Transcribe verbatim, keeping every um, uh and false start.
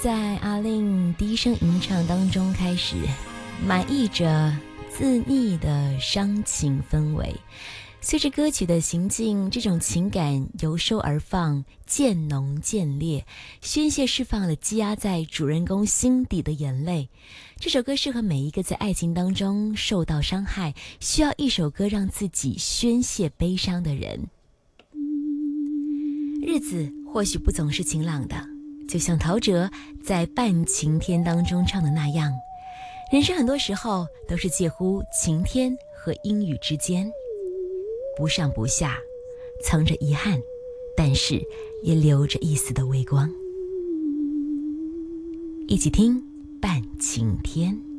在阿令低声吟唱当中开始，满溢着自溺的伤情氛围。随着歌曲的行进，这种情感由收而放，渐浓渐烈，宣泄释放了积压在主人公心底的眼泪。这首歌适合每一个在爱情当中受到伤害，需要一首歌让自己宣泄悲伤的人。日子或许不总是晴朗的，就像陶喆在《半晴天》当中唱的那样，人生很多时候都是介乎晴天和阴雨之间，不上不下，藏着遗憾，但是也留着一丝的微光。一起听《半晴天》。